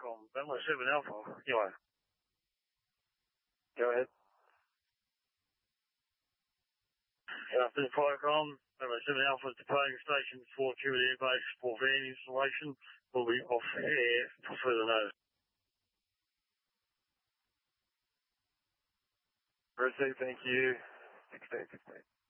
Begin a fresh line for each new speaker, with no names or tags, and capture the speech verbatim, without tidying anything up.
Parcom, Bentley seven Alpha, anyway.
Go ahead.
Good afternoon, Parcom, Bentley seven Alpha, departing station for Cuba Air Base for van installation. Will be off air for further notice.
Received, thank you. sixteen fifteen.